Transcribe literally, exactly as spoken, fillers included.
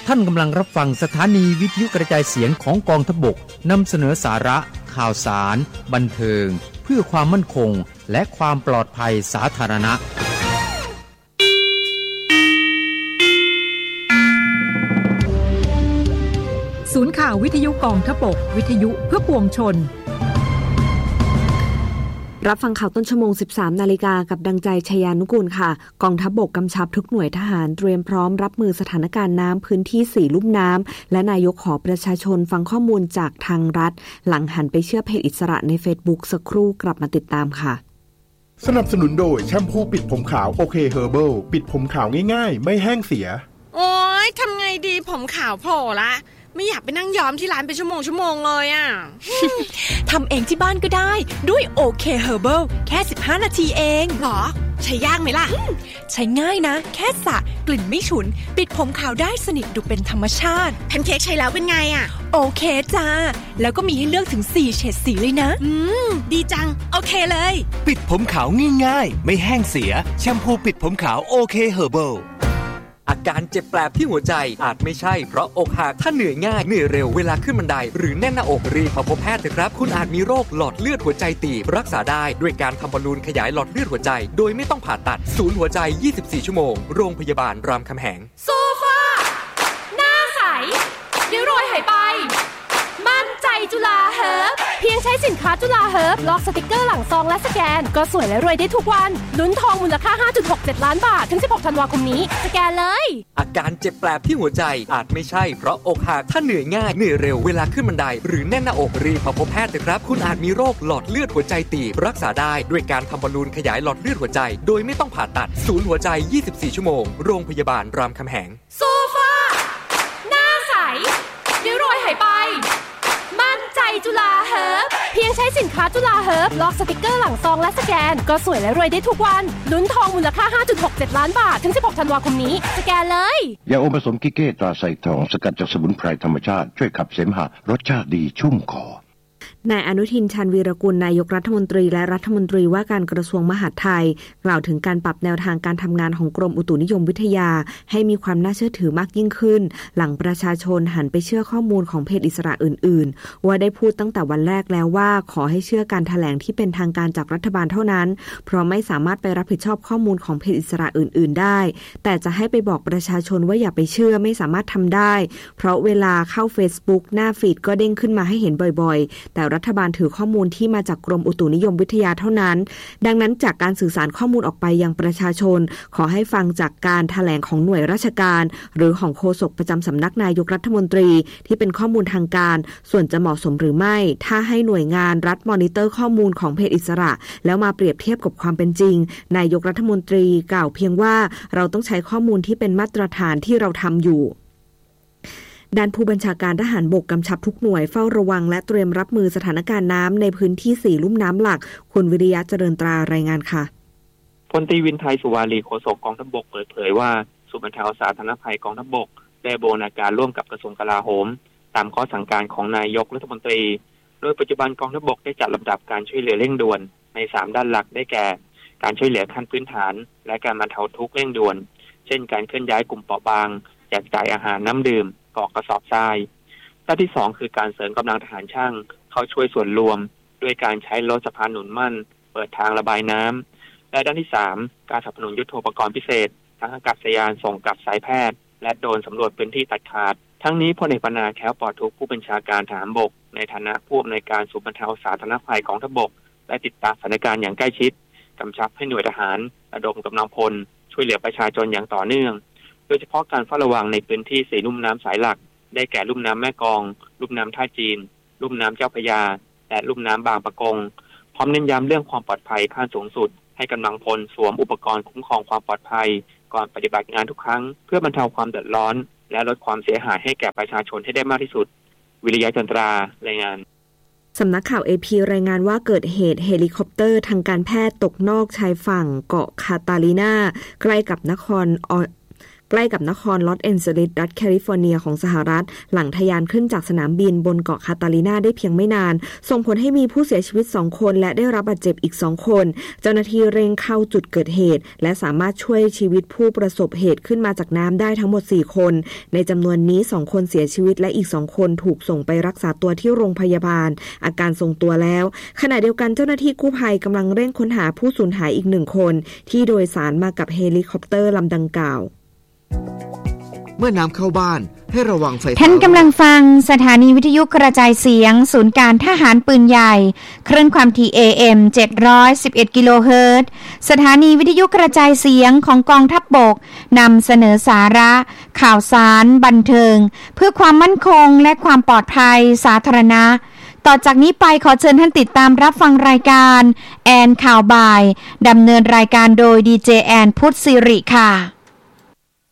ท่านกำลังรับฟังสถานีวิทยุกระจายเสียงของกองทัพบกนำเสนอสาระข่าวสารบันเทิงเพื่อความมั่นคงและความปลอดภัยสาธารณะศูนย์ข่าววิทยุกองทัพบกวิทยุเพื่อปวงชนรับฟังข่าวต้นชั่วโมง สิบสาม นาฬิกากับดังใจชยานุกูลค่ะกองทัพบกกำชับทุกหน่วยทหารเตรียมพร้อมรับมือสถานการณ์น้ำพื้นที่สี่ลุ่มน้ำและนายกขอประชาชนฟังข้อมูลจากทางรัฐหลังหันไปเชื่อเพจอิสระใน Facebook สักครู่กลับมาติดตามค่ะสนับสนุนโดยแชมพูปิดผมขาวโอเคเฮอร์เบิลปิดผมขาวง่ายๆไม่แห้งเสียโอ๊ยทำไงดีผมขาวโผล่ละไม่อยากไปนั่งย้อมที่ร้านเป็นชั่วโมงชั่วโมงเลยอ่ะทำเองที่บ้านก็ได้ด้วยโอเคเฮอร์เบิลแค่สิบห้านาทีเองหรอใช้ยากไหมล่ะใช้ง่ายนะแค่สระกลิ่นไม่ฉุนปิดผมขาวได้สนิทดูเป็นธรรมชาติแพนเค้กใช้แล้วเป็นไงอ่ะโอเคจ้าแล้วก็มีให้เลือกถึงสี่เฉดสีเลยนะอืมดีจังโอเคเลยปิดผมขาวง่ายๆไม่แห้งเสียแชมพูปิดผมขาวโอเคเฮอร์เบิลอาการเจ็บแปลบที่หัวใจอาจไม่ใช่เพราะอกหักถ้าเหนื่อยง่ายเหนื่อยเร็วเวลาขึ้นบันไดหรือแน่นหน้าอกรีบมาพบแพทย์เถอะครับคุณอาจมีโรคหลอดเลือดหัวใจตีบรักษาได้ด้วยการทำบอลลูนขยายหลอดเลือดหัวใจโดยไม่ต้องผ่าตัดศูนย์หัวใจยี่สิบสี่ชั่วโมงโรงพยาบาลรามคำแหงโซฟาหน้าใสเดี๋ยวรอยหายไปมั่นใจจุฬาเฮิร์บเพียงใช้สินค้าจุฬาเฮิร์บลอกสติกเกอร์หลังซองและสแกนก็สวยและรวยได้ทุกวันลุ้นทองมูลค่า ห้าจุดหกเจ็ด ล้านบาทถึงสิบหกธันวาคมนี้สแกนเลยอาการเจ็บแปลบที่หัวใจอาจไม่ใช่เพราะอกหักถ้าเหนื่อยง่ายเหนื่อยเร็วเวลาขึ้นบันไดหรือแน่นหน้าอกรีบมาพบแพทย์เถอะครับคุณอาจมีโรคหลอดเลือดหัวใจตีบรักษาได้ด้วยการทำบอลลูนขยายหลอดเลือดหัวใจโดยไม่ต้องผ่าตัดศูนย์หัวใจยี่สิบสี่ชั่วโมงโรงพยาบาลรามคำแหงโซฟาหน้าใสเดี๋ยวรอยหายไปมั่นใจจุฬาเฮิร์บเพียงใช้สินค้าจุฬาเฮิร์บลอกสติกเกอร์หลังซองและสแกนก็สวยและรวยได้ทุกวันลุ้นทองมูลค่า ห้าจุดหกเจ็ด ล้านบาทถึงสิบหกธันวาคมนี้สแกนเลยยาอมผสมกิเก้ตราไซทองสกัดจากสมุนไพรธรรมชาติช่วยขับเสมหะรสชาติดีชุ่มคอนายอนุทินชาญวีรกุลนายกรัฐมนตรีและรัฐมนตรีว่าการกระทรวงมหาดไทยกล่าวถึงการปรับแนวทางการทำงานของกรมอุตุนิยมวิทยาให้มีความน่าเชื่อถือมากยิ่งขึ้นหลังประชาชนหันไปเชื่อข้อมูลของเพจอิสระอื่นๆว่าได้พูดตั้งแต่วันแรกแล้วว่าขอให้เชื่อการแถลงที่เป็นทางการจากรัฐบาลเท่านั้นเพราะไม่สามารถไปรับผิดชอบข้อมูลของเพจอิสระอื่นๆได้แต่จะให้ไปบอกประชาชนว่าอย่าไปเชื่อไม่สามารถทำได้เพราะเวลาเข้า Facebook หน้าฟีดก็เด้งขึ้นมาให้เห็นบ่อยๆแต่รัฐบาลถือข้อมูลที่มาจากกรมอุตุนิยมวิทยาเท่านั้นดังนั้นจากการสื่อสารข้อมูลออกไปยังประชาชนขอให้ฟังจากการแถลงของหน่วยราชการหรือของโฆษกประจำสำนักนายกรัฐมนตรีที่เป็นข้อมูลทางการส่วนจะเหมาะสมหรือไม่ถ้าให้หน่วยงานรัฐมอนิเตอร์ข้อมูลของเพจอิสระแล้วมาเปรียบเทียบกับความเป็นจริงนายกรัฐมนตรีกล่าวเพียงว่าเราต้องใช้ข้อมูลที่เป็นมาตรฐานที่เราทำอยู่ด้านผู้บัญชาการทหารบกกำชับทุกหน่วยเฝ้าระวังและเตรียมรับมือสถานการณ์น้ำในพื้นที่สี่ลุ่มน้ำหลักคุณวิริยะเจริญตรารายงานค่ะพลตรีวินไทยสุวารีโฆษกกองทัพบกเปิดเผยว่าศูนย์บรรเทาสาธารณภัยกองทัพบกได้บูรณาการร่วมกับกระทรวงกลาโหมตามข้อสั่งการของนายกรัฐมนตรีโดยปัจจุบันกองทัพบกได้จัดลำดับการช่วยเหลือเร่งด่วนในสามด้านหลักได้แก่การช่วยเหลือขั้นพื้นฐานและการบรรเทาทุกข์เร่งด่วนเช่นการเคลื่อนย้ายกลุ่มเปราะบางแจกจ่ายอาหารน้ำดื่มกอกระสอบทรายด้านที่สองคือการเสริมกำลังทหารช่างเข้าช่วยส่วนรวมด้วยการใช้รถสะพานหนุนมั่นเปิดทางระบายน้ำและด้านที่สามการสนับสนุนยุทโธปกรณ์พิเศษทั้งอากาศยานส่งกับสายแพทย์และโดรนสำรวจพื้นที่ตัดขาดทั้งนี้พลเอกปนาแค้วปลอดทุกข์ผู้บัญชาการทหารบกในฐานะผู้อำนวยการศูนย์บรรเทาสาธารณภัยกองทัพบกได้ติดตามสถานการณ์อย่างใกล้ชิดกำชับให้หน่วยทหารระดมกำลังพลช่วยเหลือประชาชนอย่างต่อเนื่องโดยเฉพาะการเฝ้าระวังในพื้นที่สี่ลุ่มน้ำสายหลักได้แก่ลุ่มน้ำแม่กลองลุ่มน้ำท่าจีนลุ่มน้ำเจ้าพระยาและลุ่มน้ำบางปะกงพร้อมเน้นย้ำเรื่องความปลอดภัยขั้นสูงสุดให้กำลังพลสวมอุปกรณ์คุ้มครองความปลอดภัยก่อนปฏิบัติงานทุกครั้งเพื่อบรรเทาความเดือดร้อนและลดความเสียหายให้แก่ประชาชนให้ได้มากที่สุดวิริยะจันทรารายงานสำนักข่าว เอ พี รายงานว่าเกิดเหตุเฮลิคอปเตอร์ทางการแพทย์ตกนอกชายฝั่งเกาะคาตาลินาใกล้กับนครใกล้กับนครลอสแอนเจลิสรัฐแคลิฟอร์เนียของสหรัฐหลังทะยานขึ้นจากสนามบินบนเกาะคาตาลินาได้เพียงไม่นานส่งผลให้มีผู้เสียชีวิตสองคนและได้รับบาดเจ็บอีกสองคนเจ้าหน้าที่เร่งเข้าจุดเกิดเหตุและสามารถช่วยชีวิตผู้ประสบเหตุขึ้นมาจากน้ำได้ทั้งหมดสี่คนในจำนวนนี้สองคนเสียชีวิตและอีกสองคนถูกส่งไปรักษาตัวที่โรงพยาบาลอาการทรงตัวแล้วขณะเดียวกันเจ้าหน้าที่กู้ภัยกำลังเร่งค้นหาผู้สูญหายอีกหนึ่งคนที่โดยสารมากับเฮลิคอปเตอร์ลำดังกล่าวเมื่อน้ำเข้าบ้านให้ระวังไฟฟ้าท่านกำลังฟังสถานีวิทยุกระจายเสียงศูนย์การทหารปืนใหญ่คลื่นความถี่ เอ เอ็ม เจ็ดร้อยสิบเอ็ด กิโลเฮิรตซ์สถานีวิทยุกระจายเสียงของกองทัพบกนำเสนอสาระข่าวสารบันเทิงเพื่อความมั่นคงและความปลอดภัยสาธารณะต่อจากนี้ไปขอเชิญท่านติดตามรับฟังรายการแอนข่าวบ่ายดำเนินรายการโดยดีเจแอนพุทธศิริค่ะ